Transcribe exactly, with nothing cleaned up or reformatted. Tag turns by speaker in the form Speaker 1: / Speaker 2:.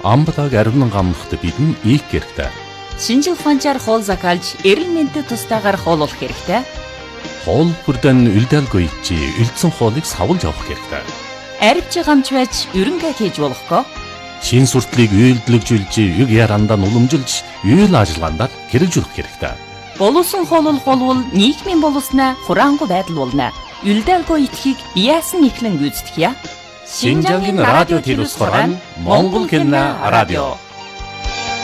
Speaker 1: амбалаг аривнан гамнахт бидэн ийх хэрэгтэй.
Speaker 2: Шинжил ухаанчаар хоол закалж, эрүүл мэндэд тустаагаар хооллох хэрэгтэй.
Speaker 1: Хоол бүрдэн үлдээлгүй чи үлдсэн хоолыг савлж авах хэрэгтэй.
Speaker 2: Арвч гамч байж өрөнгө хийж болохгүй.
Speaker 1: Шин суртлыг үйлдэлжүүлж, юг ярандаа уламжилж, үйл ажиллагаанд хэрэгжүүлэх хэрэгтэй.
Speaker 2: Боловсон хооллол болвол нийгмийн боловсноо хураангуй байдал болно. Үлдээлгүй итгэхийг яасан ихлэн гүйцэтгэе.
Speaker 1: Шинжаагийн радио телевиз хорон Монгол хэлний радио.